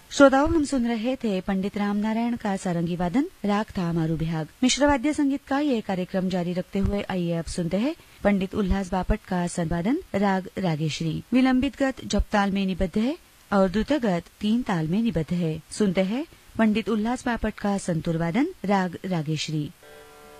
श्रोताओं, हम सुन रहे थे पंडित रामनारायण का सारंगी वादन, राग था मारू बिहाग। मिश्र वाद्य संगीत का ये कार्यक्रम जारी रखते हुए आइए अब सुनते हैं पंडित उल्लास बापट का संवादन, राग रागेश्वरी। विलंबित गत जप ताल में निबद्ध है और द्रुत गत 3 ताल में निबद्ध है। सुनते हैं पंडित उल्लास बापट का संतूर वादन, राग रागेश्वरी।